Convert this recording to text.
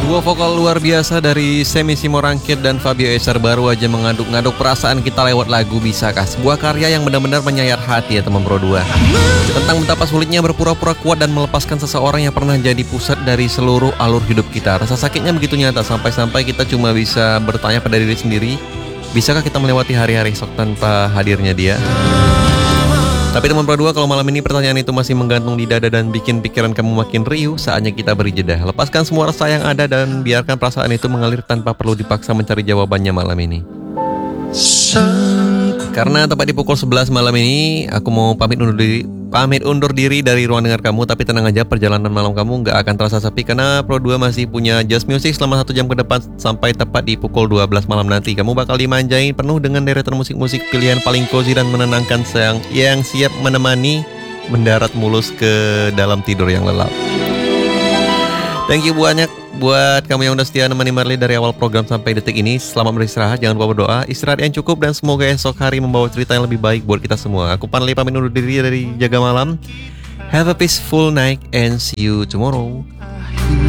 Dua vokal luar biasa dari Semi Simorangkit dan Fabio Eser baru aja mengaduk-ngaduk perasaan kita lewat lagu Bisakah. Sebuah karya yang benar-benar menyayat hati ya teman Pro 2. Tentang betapa sulitnya berpura-pura kuat dan melepaskan seseorang yang pernah jadi pusat dari seluruh alur hidup kita. Rasa sakitnya begitu nyata sampai-sampai kita cuma bisa bertanya pada diri sendiri, bisakah kita melewati hari-hari esok tanpa hadirnya dia? Tapi teman Pro 2, kalau malam ini pertanyaan itu masih menggantung di dada dan bikin pikiran kamu makin riuh, saatnya kita beri jeda. Lepaskan semua rasa yang ada dan biarkan perasaan itu mengalir tanpa perlu dipaksa mencari jawabannya malam ini. Karena tepat di pukul 11 malam ini, aku mau pamit undur diri dari ruang dengar kamu. Tapi tenang aja, perjalanan malam kamu gak akan terasa sepi karena Pro 2 masih punya Just Music selama 1 jam ke depan. Sampai tepat di pukul 12 malam nanti, kamu bakal dimanjain penuh dengan deretan musik-musik pilihan paling cozy dan menenangkan yang siap menemani mendarat mulus ke dalam tidur yang lelap. Thank you banyak buat kamu yang udah setia nemani Marley dari awal program sampai detik ini. Selamat beristirahat, jangan lupa berdoa, istirahat yang cukup, dan semoga esok hari membawa cerita yang lebih baik buat kita semua. Aku Panli pamit undur diri dari Jaga Malam. Have a peaceful night and see you tomorrow.